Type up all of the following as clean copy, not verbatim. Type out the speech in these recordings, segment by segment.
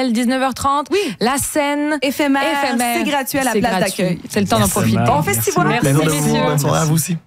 rappelle, 19h30. Oui. La scène éphémère. C'est gratuit à la place d'accueil. C'est le temps d'en profiter. Bon festival. Merci, messieurs. Bonne soirée à vous aussi.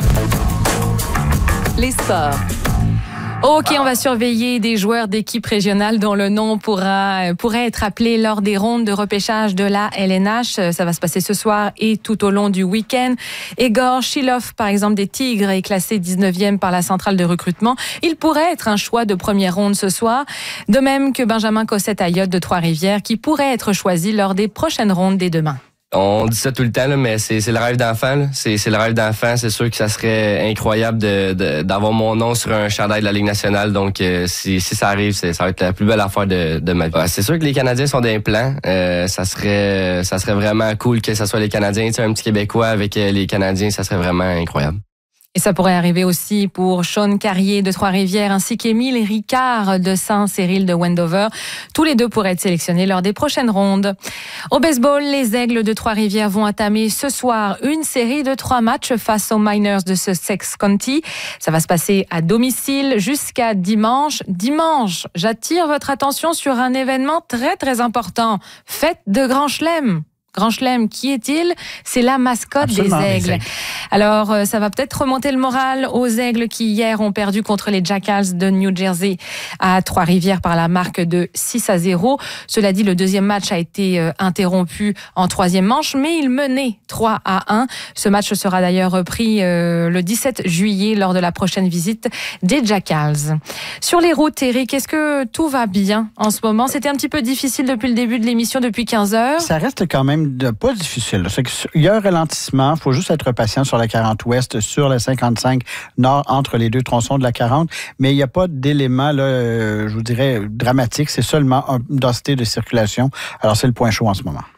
Les sports. OK, on va surveiller des joueurs d'équipes régionales dont le nom pourrait être appelé lors des rondes de repêchage de la LNH. Ça va se passer ce soir et tout au long du week-end. Egor Shilov, par exemple, des Tigres, est classé 19e par la centrale de recrutement. Il pourrait être un choix de première ronde ce soir. De même que Benjamin Cossette-Ayotte de Trois-Rivières, qui pourrait être choisi lors des prochaines rondes dès demain. On dit ça tout le temps, là, mais c'est le rêve d'enfant. Là. C'est le rêve d'enfant. C'est sûr que ça serait incroyable d'avoir mon nom sur un chandail de la Ligue nationale. Donc, si ça arrive, ça va être la plus belle affaire de ma vie. C'est sûr que les Canadiens sont d'un plan. Ça serait vraiment cool que ce soit les Canadiens. Tu sais, un petit Québécois avec les Canadiens, ça serait vraiment incroyable. Et ça pourrait arriver aussi pour Sean Carrier de Trois-Rivières ainsi qu'Émile Ricard de Saint-Cyril de Wendover. Tous les deux pourraient être sélectionnés lors des prochaines rondes. Au baseball, les Aigles de Trois-Rivières vont entamer ce soir une série de 3 matchs face aux Miners de Sussex County. Ça va se passer à domicile jusqu'à dimanche. Dimanche, j'attire votre attention sur un événement très très important. Fête de Grand Chelem. Grand Chelem, qui est-il? C'est la mascotte Absolument, des Aigles. Alors, ça va peut-être remonter le moral aux Aigles qui, hier, ont perdu contre les Jackals de New Jersey à Trois-Rivières par la marque de 6-0. Cela dit, le deuxième match a été interrompu en 3e manche, mais il menait 3-1. Ce match sera d'ailleurs repris le 17 juillet lors de la prochaine visite des Jackals. Sur les routes, Eric, est-ce que tout va bien en ce moment? C'était un petit peu difficile depuis le début de l'émission, depuis 15 heures. Ça reste quand même pas difficile. Il y a un ralentissement. Il faut juste être patient sur la 40 ouest, sur la 55 nord, entre les deux tronçons de la 40. Mais il n'y a pas d'élément, je vous dirais, dramatique. C'est seulement une densité de circulation. Alors, c'est le point chaud en ce moment.